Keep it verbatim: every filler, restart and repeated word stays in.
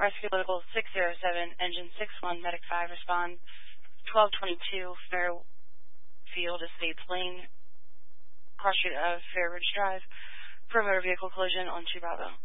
Rescue Local six zero seven, Engine six one, Medic five, respond twelve twenty-two, Fairfield Estates Lane, cross street of Fair Ridge Drive, for a motor vehicle collision on two Bravo.